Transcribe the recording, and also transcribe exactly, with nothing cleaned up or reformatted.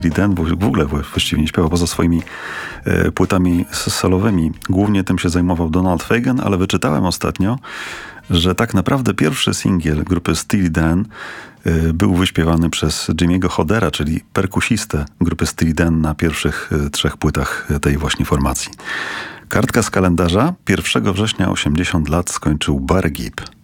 Dan w ogóle właściwie nie śpiewał poza swoimi e, płytami solowymi. Głównie tym się zajmował Donald Fagen, ale wyczytałem ostatnio, że tak naprawdę pierwszy singiel grupy Steely Dan e, był wyśpiewany przez Jimmy'ego Hoddera, czyli perkusistę grupy Steely Dan na pierwszych e, trzech płytach tej właśnie formacji. Kartka z kalendarza. pierwszego września osiemdziesiąt lat skończył Barry Gibb.